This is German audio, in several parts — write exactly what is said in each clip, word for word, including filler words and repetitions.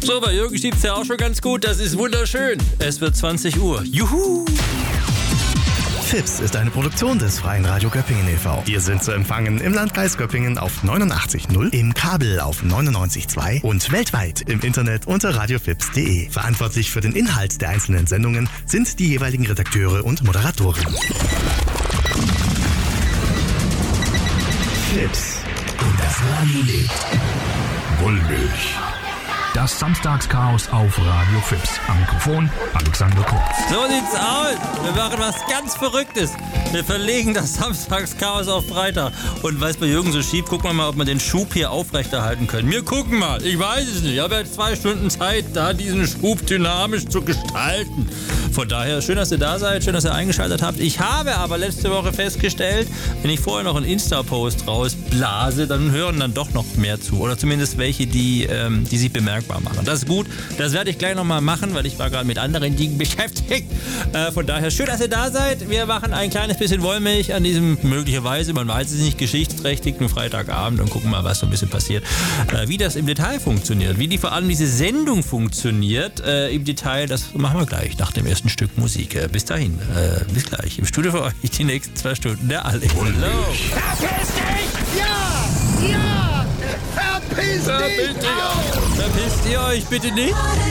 So, bei Jürgen schiebt es ja auch schon ganz gut. Das ist wunderschön. Es wird zwanzig Uhr. Juhu! Fips ist eine Produktion des Freien Radio Göppingen e V Wir sind zu empfangen im Landkreis Göppingen auf neunundachtzig Komma null, im Kabel auf neunundneunzig Komma zwei und weltweit im Internet unter radiofips punkt de. Verantwortlich für den Inhalt der einzelnen Sendungen sind die jeweiligen Redakteure und Moderatoren. Fips. Und das Radio lebt. Wollmilch. Das Samstagschaos auf Radio Fips. Am Mikrofon Alexander Kurz. So sieht's aus. Wir machen was ganz Verrücktes. Wir verlegen das Samstagschaos auf Freitag. Und weil es bei Jürgen so schiebt, gucken wir mal, ob wir den Schub hier aufrechterhalten können. Wir gucken mal. Ich weiß es nicht. Ich habe jetzt zwei Stunden Zeit, da diesen Schub dynamisch zu gestalten. Von daher, schön, dass ihr da seid. Schön, dass ihr eingeschaltet habt. Ich habe aber letzte Woche festgestellt, wenn ich vorher noch einen Insta-Post rausblase, dann hören dann doch noch mehr zu. Oder zumindest welche, die, ähm, die sich bemerkbar machen. Das ist gut. Das werde ich gleich nochmal machen, weil ich war gerade mit anderen Dingen beschäftigt. Äh, von daher, schön, dass ihr da seid. Wir machen ein kleines bisschen Wollmilch an diesem möglicherweise, man weiß es nicht, geschichtsträchtigen Freitagabend und gucken mal, was so ein bisschen passiert. Äh, wie das im Detail funktioniert, wie die vor allem diese Sendung funktioniert äh, im Detail, das machen wir gleich nach dem ersten Stück Musik. Äh, bis dahin, äh, bis gleich. Im Studio für euch die nächsten zwei Stunden der Alex. Hallo. Verpiss dich! Ja! Ja! Verpiss dich! Verpisst ihr euch bitte nicht?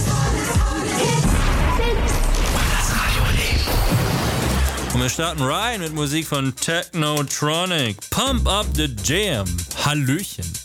Und wir starten rein mit Musik von Technotronic. Pump up the Jam. Hallöchen.